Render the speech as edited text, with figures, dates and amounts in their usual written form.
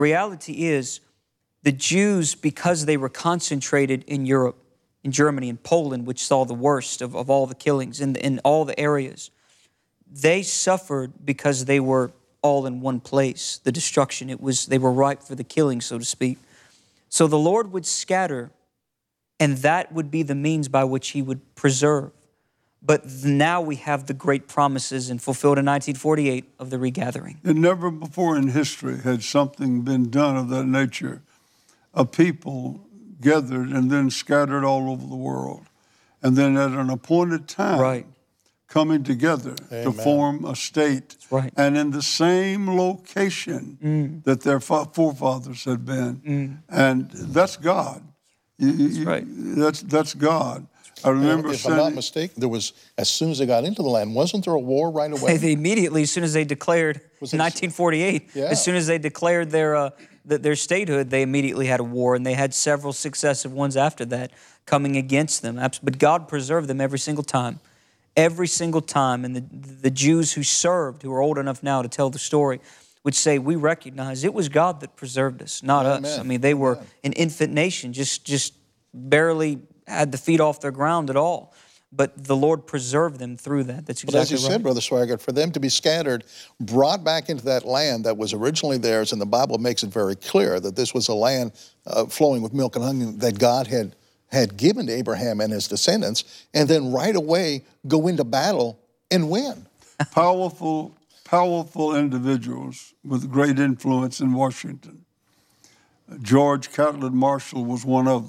Reality is the Jews, because they were concentrated in Europe, in Germany and Poland, which saw the worst of all the killings in all the areas, they suffered because they were all in one place, the destruction. They were ripe for the killing, so to speak. So the Lord would scatter, and that would be the means by which he would preserve. But now we have the great promises and fulfilled in 1948 of the regathering. And never before in history had something been done of that nature. A people gathered and then scattered all over the world. And then at an appointed time, coming together to form a state. And in the same location that their forefathers had been. And that's God. That's God. I remember if I'm not mistaken, there was, as soon as they got into the land, wasn't there a war right away? They immediately, as soon as they declared, in 1948, as soon as they declared their statehood, they immediately had a war, and they had several successive ones after that coming against them. But God preserved them every single time. Every single time. And the Jews who served, who are old enough now to tell the story, would say, we recognize it was God that preserved us, not us. I mean, they were an infant nation, just barely had the feet off their ground at all. But the Lord preserved them through that. That's exactly right. But as you said, Brother Swaggart, for them to be scattered, brought back into that land that was originally theirs, and the Bible makes it very clear that this was a land flowing with milk and honey that God had given to Abraham and his descendants, and then right away go into battle and win. Powerful individuals with great influence in Washington. George Catlett Marshall was one of them.